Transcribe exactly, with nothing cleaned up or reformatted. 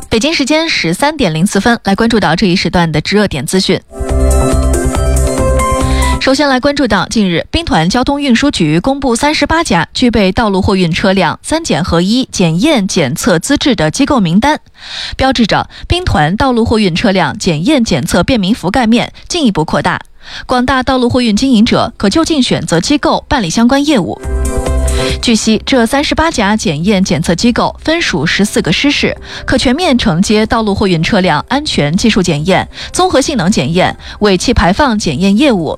北京时间十三点零四分，来关注到这一时段的热点资讯。首先来关注到，近日兵团交通运输局公布三十八家具备道路货运车辆三检合一检验检测资质的机构名单，标志着兵团道路货运车辆检验检测便民覆盖面进一步扩大，广大道路货运经营者可就近选择机构办理相关业务。据悉，这三十八家检验检测机构分属十四个师室，可全面承接道路货运车辆安全技术检验、综合性能检验、尾气排放检验业务，